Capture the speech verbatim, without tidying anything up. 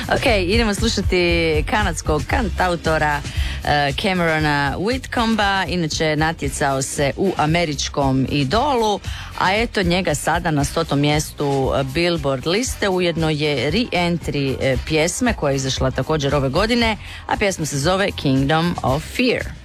Ok, idemo slušati kanadskog kantautora uh, Camerona Whitcomba, inače natjecao se u američkom Idolu, a eto njega sada na stotom mjestu Billboard liste, ujedno je re-entry uh, pjesme koja je izašla također ove godine, a pjesma se zove Kingdom of Fear.